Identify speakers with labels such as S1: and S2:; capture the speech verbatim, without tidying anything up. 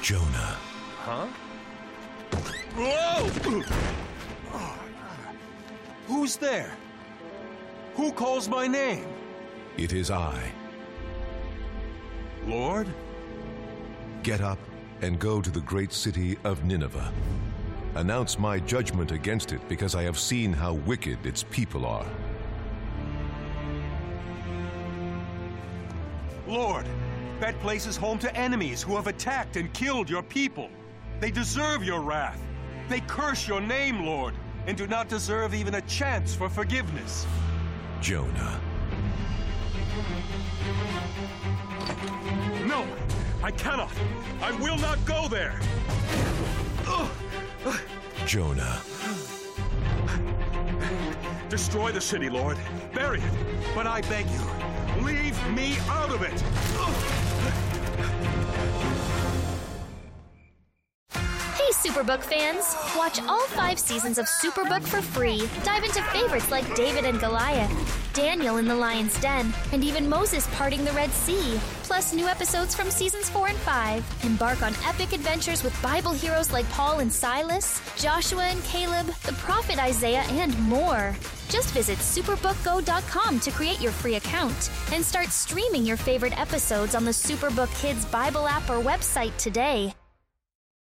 S1: Jonah.
S2: Huh? Whoa! Who's there? Who calls my name?
S1: It is I.
S2: Lord?
S1: Get up and go to the great city of Nineveh. Announce my judgment against it, because I have seen how wicked its people are.
S2: Lord, that place is home to enemies who have attacked and killed your people. They deserve your wrath. They curse your name, Lord, and do not deserve even a chance for forgiveness.
S1: Jonah.
S2: No, I cannot. I will not go there.
S1: Jonah.
S2: Destroy the city, Lord. Bury it. But I beg you, leave me out of it.
S3: Hey, Superbook fans! Watch all five seasons of Superbook for free. Dive into favorites like David and Goliath, Daniel in the Lion's Den, and even Moses parting the Red Sea. Plus new episodes from seasons four and five. Embark on epic adventures with Bible heroes like Paul and Silas, Joshua and Caleb, the prophet Isaiah, and more. Just visit superbook go dot com to create your free account and start streaming your favorite episodes on the Superbook Kids Bible app or website today.